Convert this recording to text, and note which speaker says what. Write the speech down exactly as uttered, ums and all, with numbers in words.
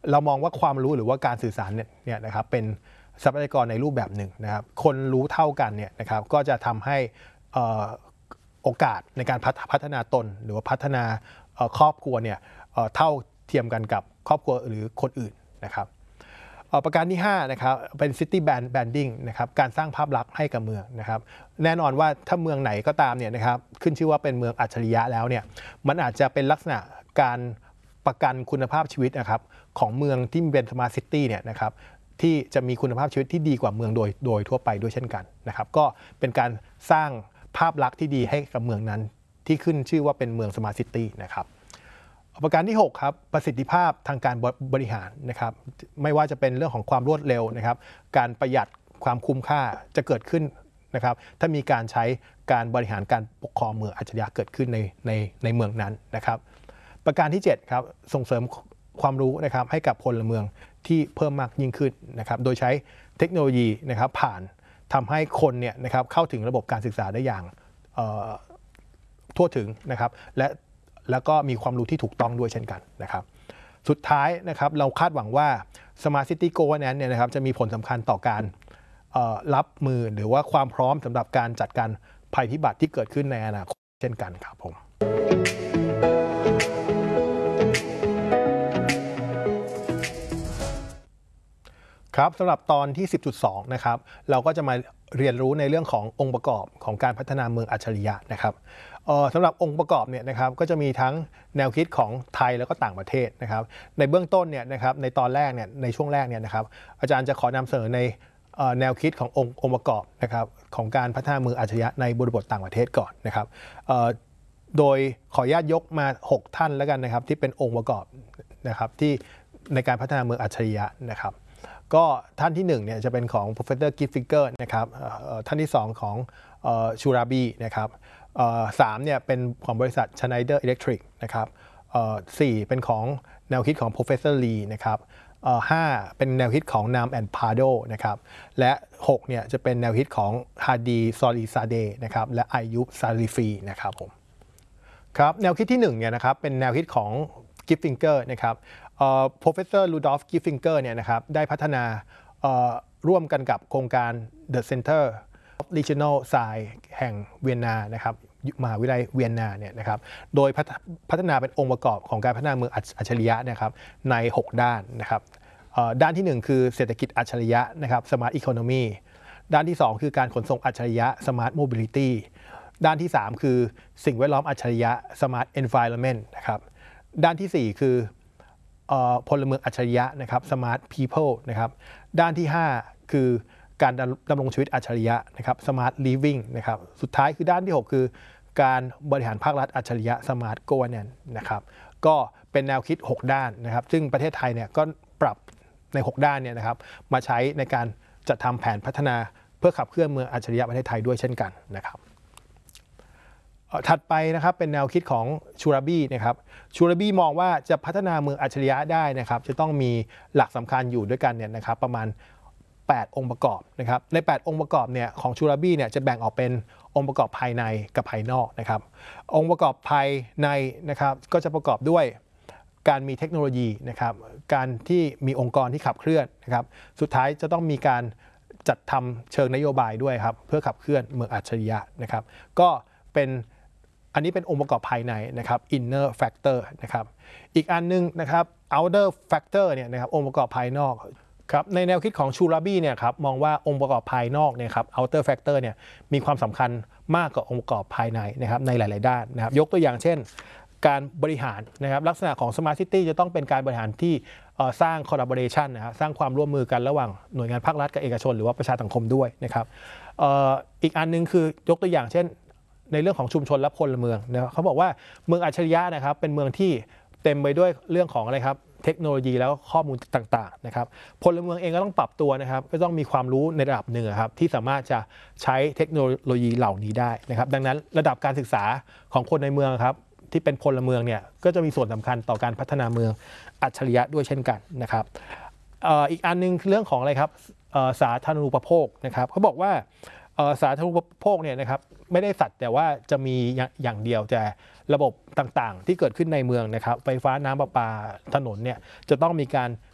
Speaker 1: เรามองว่าความรู้หรือว่าการสื่อสารเนี่ยนะครับเป็นทรัพยากรในรูปแบบหนึ่งนะครับคนรู้เท่ากันเนี่ยนะครับก็จะทำให้โอกาสในการพัฒนาตนหรือว่าพัฒนาครอบครัวเนี่ยเท่าเทียมกันกับครอบครัวหรือคนอื่นนะครับประการที่ห้านะครับเป็น City Branding นะครับการสร้างภาพลักษณ์ให้กับเมืองนะครับแน่นอนว่าถ้าเมืองไหนก็ตามเนี่ยนะครับขึ้นชื่อว่าเป็นเมืองอัจฉริยะแล้วเนี่ยมันอาจจะเป็นลักษณะการประกันคุณภาพชีวิตนะครับของเมืองที่เป็น Smart City เนี่ยนะครับที่จะมีคุณภาพชีวิตที่ดีกว่าเมืองโดยโดยทั่วไปด้วยเช่นกันนะครับก็เป็นการสร้างภาพลักษณ์ที่ดีให้กับเมืองนั้นที่ขึ้นชื่อว่าเป็นเมือง Smart City นะครับประการที่หกครับประสิทธิภาพทางการบริหารนะครับไม่ว่าจะเป็นเรื่องของความรวดเร็วนะครับการประหยัดความคุ้มค่าจะเกิดขึ้นนะครับถ้ามีการใช้การบริหารการปกครองเมืองอัจฉริยะเกิดขึ้นในในในเมืองนั้นนะครับประการที่เจ็ดครับส่งเสริมความรู้นะครับให้กับพลเมืองที่เพิ่มมากยิ่งขึ้นนะครับโดยใช้เทคโนโลยีนะครับผ่านทำให้คนเนี่ยนะครับเข้าถึงระบบการศึกษาได้อย่างทั่วถึงนะครับและแล้วก็มีความรู้ที่ถูกต้องด้วยเช่นกันนะครับสุดท้ายนะครับเราคาดหวังว่า Smart City Governance เนี่ยนะครับจะมีผลสำคัญต่อการรับมือหรือว่าความพร้อมสำหรับการจัดการภัยพิบัติที่เกิดขึ้นในอนาคตเช่นกันครับผมครับสำหรับตอนที่ สิบจุดสอง นะครับเราก็จะมาเรียนรู้ในเรื่องขององค์ประกอบของการพัฒนาเมืองอัจฉริยะนะครับสำหรับองค์ประกอบเนี่ยนะครับก็จะมีทั้งแนวคิดของไทยแล้วก็ต่างประเทศนะครับในเบื้องต้นเนี่ยนะครับในตอนแรกเนี่ยในช่วงแรกเนี่ยนะครับอาจารย์จะขอนำเสนอในแนวคิดขององค์องค์ประกอบนะครับของการพัฒนาเมืองอัจฉริยะในบริบทต่างประเทศก่อนนะครับโดยขออนุญาตยกมาหกท่านแล้วกันนะครับที่เป็นองค์ประกอบนะครับที่ในการพัฒนาเมืองอัจฉริยะนะครับก็ท่านที่หนึ่งเนี่ยจะเป็นของ Professor Giftfinger นะครับท่านที่สองของชูราบีนะครับสามเนี่ยเป็นของบริษัท Schneider Electric นะครับสี่เป็นของแนวคิดของ Professor Lee นะครับห้าเป็นแนวคิดของ Nam and Pardo นะครับและหกเนี่ยจะเป็นแนวคิดของ Hadi Zorisade นะครับและ Ayub Sarifi นะครับผมครับแนวคิดที่หนึ่งเนี่ยนะครับเป็นแนวคิดของ Giftfinger นะครับ Professor Rudolf Giftfinger เนี่ยนะครับได้พัฒนาร่วมกันกับโครงการ The Center of Regional Science แห่งเวียนนานะครับมหาวิทยาลัยเวียนนาเนี่ยนะครับโดยพัฒนาเป็นองค์ประกอบของการพัฒนาเมืองอัจฉริยะนะครับในหกด้านนะครับด้านที่หนึ่งคือเศรษฐกิจอัจฉริยะนะครับ Smart Economy ด้านที่สองคือการขนส่งอัจฉริยะ Smart Mobility ด้านที่สามคือสิ่งแวดล้อมอัจฉริยะ Smart Environment นะครับด้านที่สี่คือพลเมืองอัจฉริยะนะครับ Smart People นะครับด้านที่ห้าคือการดำรงชีวิตอัจฉริยะนะครับ Smart Living นะครับสุดท้ายคือด้านที่หกคือการบริหารภาครัฐอัจฉริยะ Smart Governance นะครับก็เป็นแนวคิดหกด้านนะครับซึ่งประเทศไทยเนี่ยก็ปรับในหกด้านเนี่ยนะครับมาใช้ในการจัดทำแผนพัฒนาเพื่อขับเคลื่อนเมืองอัจฉริยะประเทศไทยด้วยเช่นกันนะครับถัดไปนะครับเป็นแนวคิดของชูราบีนะครับชูราบีมองว่าจะพัฒนาเมืองอัจฉริยะได้นะครับจะต้องมีหลักสำคัญอยู่ด้วยกันเนี่ยนะครับประมาณแปดองค์ประกอบนะครับในแปดองค์ประกอบเนี่ยของชูราบีเนี่ยจะแบ่งออกเป็นองค์ประกอบภายในกับภายนอกนะครับองค์ประกอบภายในนะครับก็จะประกอบด้วยการมีเทคโนโลยีนะครับการที่มีองค์กรที่ขับเคลื่อนนะครับสุดท้ายจะต้องมีการจัดทำเชิงนโยบายด้วยครับเพื่อขับเคลื่อนเมืองอัจฉริยะนะครับก็เป็นอันนี้เป็นองค์ประกอบภายในนะครับ inner factor นะครับอีกอันนึงนะครับ outer factor เนี่ยนะครับองค์ประกอบภายนอกครับในแนวคิดของชูราบีเนี่ยครับมองว่าองค์ประกอบภายนอกเนี่ยครับ outer factor เนี่ยมีความสำคัญมากกว่าองค์ประกอบภายในนะครับในหลายๆด้านนะครับยกตัวอย่างเช่นการบริหารนะครับลักษณะของ Smart City จะต้องเป็นการบริหารที่สร้าง collaboration นะครับสร้างความร่วมมือกันระหว่างหน่วยงานภาครัฐกับเอกชนหรือว่าประชาสังคมด้วยนะครับอีกอันนึงคือยกตัวอย่างเช่นในเรื่องของชุมชนและพลเมืองนะเขาบอกว่าเมืองอัจฉริยะนะครับเป็นเมืองที่เต็มไปด้วยเรื่องของอะไรครับเทคโนโลยีแล้วข้อมูลต่างๆนะครับพลเมืองเองก็ต้องปรับตัวนะครับก็ต้องมีความรู้ในระดับหนึ่งครับที่สามารถจะใช้เทคโนโลยีเหล่านี้ได้นะครับดังนั้นระดับการศึกษาของคนในเมืองครับที่เป็นพลเมืองเนี่ยก็จะมีส่วนสำคัญต่อการพัฒนาเมืองอัจฉริยะด้วยเช่นกันนะครับอีกอันนึงเรื่องของอะไรครับสาธารณูปโภคนะครับเขาบอกว่าสาธารณูปโภคเนี่ยนะครับไม่ได้สัตว์แต่ว่าจะมีอย่างเดียวแต่ระบบต่างๆที่เกิดขึ้นในเมืองนะครับไฟฟ้าน้ำประปาถนนเนี่ยจะต้องมีการ